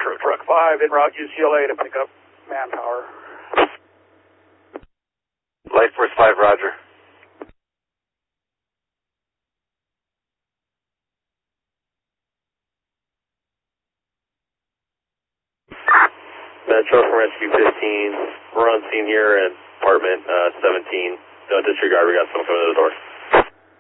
for truck 5 en route UCLA to pick up manpower. Light Force 5, roger. Metro from Rescue 15. We're on scene here at apartment 17. Don't disregard, we got someone coming to the door.